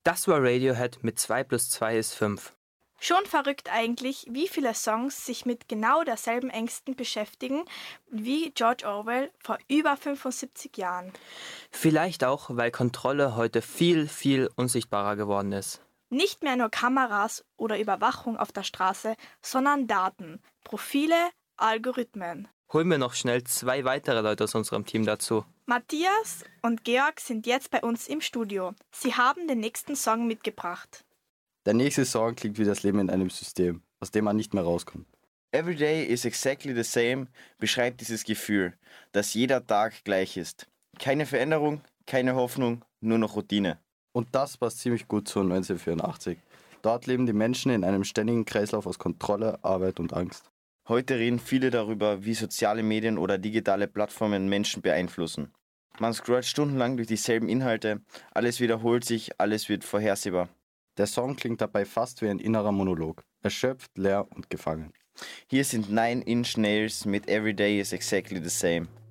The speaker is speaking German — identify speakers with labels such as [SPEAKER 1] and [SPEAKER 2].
[SPEAKER 1] Das war Radiohead mit 2 + 2 = 5.
[SPEAKER 2] Schon verrückt eigentlich, wie viele Songs sich mit genau derselben Ängsten beschäftigen wie George Orwell vor über 75 Jahren.
[SPEAKER 1] Vielleicht auch, weil Kontrolle heute viel, viel unsichtbarer geworden ist.
[SPEAKER 2] Nicht mehr nur Kameras oder Überwachung auf der Straße, sondern Daten, Profile, Algorithmen.
[SPEAKER 1] Holen wir noch schnell 2 weitere Leute aus unserem Team dazu.
[SPEAKER 2] Matthias und Georg sind jetzt bei uns im Studio. Sie haben den nächsten Song mitgebracht.
[SPEAKER 3] Der nächste Song klingt wie das Leben in einem System, aus dem man nicht mehr rauskommt.
[SPEAKER 4] Every day is exactly the same beschreibt dieses Gefühl, dass jeder Tag gleich ist. Keine Veränderung, keine Hoffnung, nur noch Routine.
[SPEAKER 3] Und das passt ziemlich gut zu 1984. Dort leben die Menschen in einem ständigen Kreislauf aus Kontrolle, Arbeit und Angst.
[SPEAKER 4] Heute reden viele darüber, wie soziale Medien oder digitale Plattformen Menschen beeinflussen. Man scrollt stundenlang durch dieselben Inhalte, alles wiederholt sich, alles wird vorhersehbar.
[SPEAKER 3] Der Song klingt dabei fast wie ein innerer Monolog, erschöpft, leer und gefangen.
[SPEAKER 4] Hier sind 9 Inch Nails mit Every Day is exactly the same.